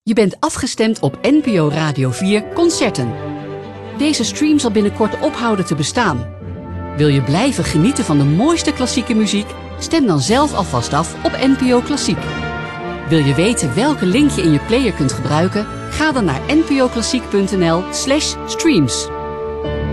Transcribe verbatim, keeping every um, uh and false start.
Je bent afgestemd op N P O Radio vier Concerten. Deze stream zal binnenkort ophouden te bestaan. Wil je blijven genieten van de mooiste klassieke muziek? Stem dan zelf alvast af op N P O Klassiek. Wil je weten welke link je in je player kunt gebruiken? Ga dan naar n p o klassiek punt n l slash streams.